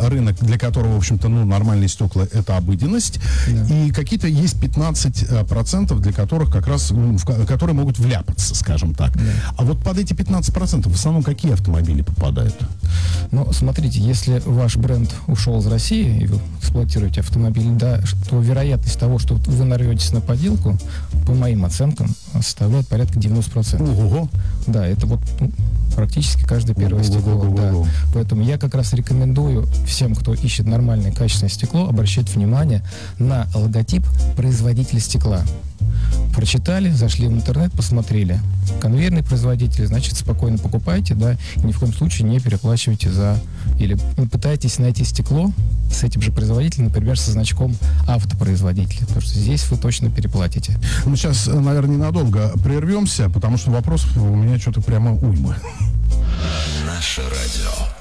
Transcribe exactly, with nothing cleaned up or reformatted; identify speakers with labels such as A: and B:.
A: рынок, для которого, в общем-то, ну, нормальные стекла — это обыденность, да. И какие-то есть пятнадцать процентов, для которых как раз, ну, в, которые могут вляпаться, скажем так. Да. А вот под эти пятнадцать процентов в основном какие автомобили попадают?
B: Ну, смотрите, если ваш бренд ушел из России, и вы эксплуатируете автомобиль, да, то вероятность того, что вы нарветесь на подделку, по моим оценкам, составляет порядка девяносто процентов.
A: Ого!
B: Да, это вот, ну, практически каждое первое стекло. Да. Поэтому я как раз рекомендую всем, кто ищет нормальное качественное стекло, обращать внимание на логотип производителя стекла. Прочитали, зашли в интернет, посмотрели. Конвейерный производитель, значит, спокойно покупайте, да, и ни в коем случае не переплачивайте за... Или пытайтесь найти стекло с этим же производителем, например, со значком автопроизводителя, потому что здесь вы точно переплатите.
A: Мы сейчас, наверное, ненадолго прервемся, потому что вопросов у меня что-то прямо уйма.
C: Наше радио.